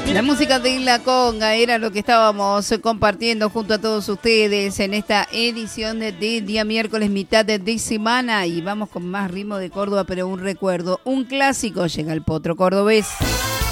La música de La Conga era lo que estábamos compartiendo junto a todos ustedes en esta edición de día miércoles, mitad de semana. Y vamos con más ritmo de Córdoba, pero un recuerdo, un clásico. Llega el potro cordobés.